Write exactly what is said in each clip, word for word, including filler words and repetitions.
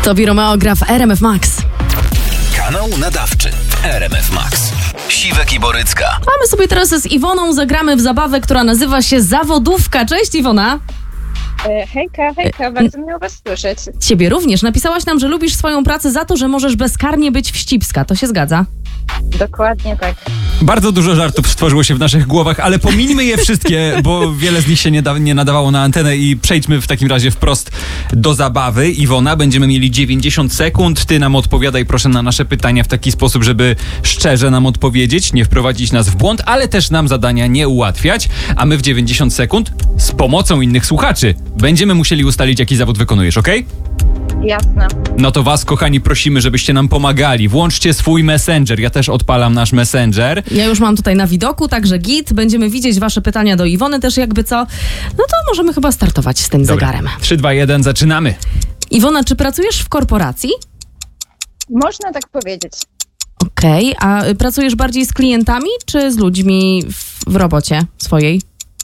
Tobi Romeo gra w R M F Max. Kanał nadawczy R M F Max. Siwek i Borycka. A my sobie teraz z Iwoną zagramy w zabawę, która nazywa się Zawodówka. Cześć Iwona. E, hejka, hejka, bardzo miło was słyszeć. Ciebie również. Napisałaś nam, że lubisz swoją pracę za to, że możesz bezkarnie być wścibska. To się zgadza? Dokładnie tak. Bardzo dużo żartów stworzyło się w naszych głowach, ale pomińmy je wszystkie, bo wiele z nich się nie, da, nie nadawało na antenę i przejdźmy w takim razie wprost do zabawy. Iwona, będziemy mieli dziewięćdziesiąt sekund. Ty nam odpowiadaj proszę na nasze pytania w taki sposób, żeby szczerze nam odpowiedzieć, nie wprowadzić nas w błąd, ale też nam zadania nie ułatwiać. A my w dziewięćdziesiąt sekund z pomocą innych słuchaczy będziemy musieli ustalić, jaki zawód wykonujesz, okej? Jasne. No to was, kochani, prosimy, żebyście nam pomagali. Włączcie swój Messenger. Ja też odpalam nasz Messenger. Ja już mam tutaj na widoku, także git. Będziemy widzieć wasze pytania do Iwony też jakby co. No to możemy chyba startować z tym Dobra. zegarem. trzy, dwa, jeden, zaczynamy. Iwona, czy pracujesz w korporacji? Można tak powiedzieć. Okej, okay. A pracujesz bardziej z klientami, czy z ludźmi w, w robocie swojej?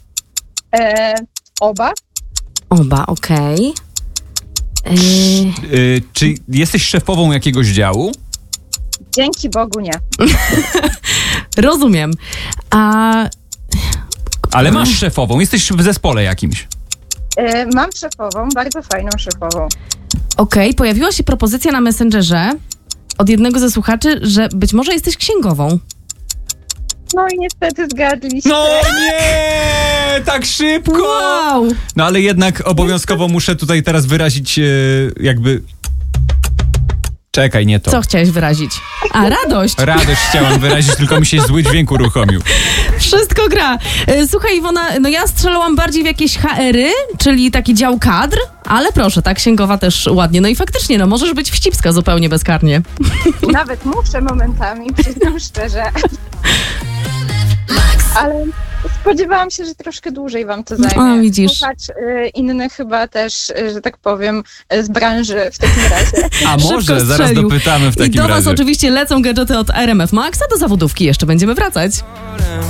E, oba. Oba, okej. Okay. Yy... Yy, czy jesteś szefową jakiegoś działu? Dzięki Bogu nie. Rozumiem. A... Ale masz szefową, jesteś w zespole jakimś. E, mam szefową, bardzo fajną szefową. Okej, okay. Pojawiła się propozycja na Messengerze od jednego ze słuchaczy, że być może jesteś księgową. No i niestety zgadliście. No nie! Tak szybko! Wow! No ale jednak obowiązkowo muszę tutaj teraz wyrazić yy, jakby... Czekaj, nie to. Co chciałeś wyrazić? A, radość! Radość chciałam wyrazić, tylko mi się zły dźwięk uruchomił. Wszystko gra. Słuchaj Iwona, no ja strzelałam bardziej w jakieś H R-y, czyli taki dział kadr, ale proszę, tak, księgowa też ładnie. No i faktycznie, no możesz być wścibska zupełnie bezkarnie. Nawet muszę momentami, przyznam szczerze. Ale spodziewałam się, że troszkę dłużej wam to zajmie. A, widzisz. Słuchacz y, inny chyba też, y, że tak powiem, y, z branży w takim razie. A może, zaraz dopytamy w takim razie. I do was razie. oczywiście lecą gadżety od R M F Max, a do zawodówki jeszcze będziemy wracać.